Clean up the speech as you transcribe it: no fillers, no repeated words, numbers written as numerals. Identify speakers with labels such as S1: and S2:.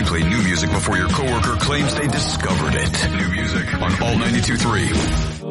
S1: play new music before your coworker claims they discovered it. New music on Alt 92.3.